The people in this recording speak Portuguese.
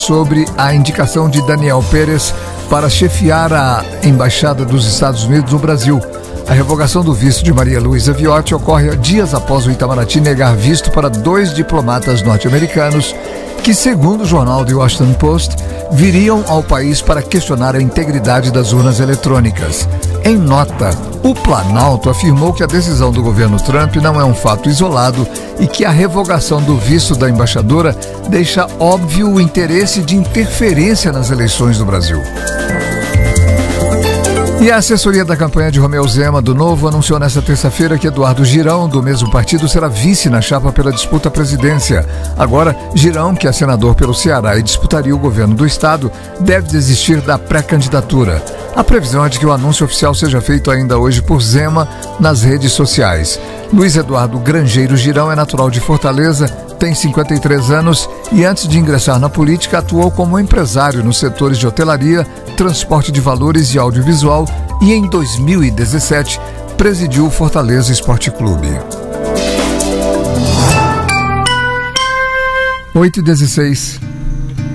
sobre a indicação de Daniel Pérez para chefiar a Embaixada dos Estados Unidos no Brasil. A revogação do visto de Maria Luísa Viotti ocorre dias após o Itamaraty negar visto para 2 diplomatas norte-americanos que, segundo o jornal The Washington Post, viriam ao país para questionar a integridade das urnas eletrônicas. Em nota, o Planalto afirmou que a decisão do governo Trump não é um fato isolado e que a revogação do visto da embaixadora deixa óbvio o interesse de interferência nas eleições do Brasil. E a assessoria da campanha de Romeu Zema, do Novo, anunciou nesta terça-feira que Eduardo Girão, do mesmo partido, será vice na chapa pela disputa à presidência. Agora, Girão, que é senador pelo Ceará e disputaria o governo do estado, deve desistir da pré-candidatura. A previsão é de que o anúncio oficial seja feito ainda hoje por Zema nas redes sociais. Luiz Eduardo Grangeiro Girão é natural de Fortaleza, tem 53 anos e antes de ingressar na política atuou como empresário nos setores de hotelaria, transporte de valores e audiovisual e em 2017 presidiu o Fortaleza Esporte Clube. 8h16.